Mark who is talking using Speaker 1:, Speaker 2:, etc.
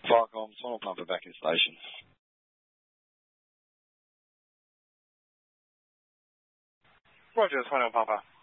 Speaker 1: Firecom, soil pumper back in station.
Speaker 2: Roger, soil pumper.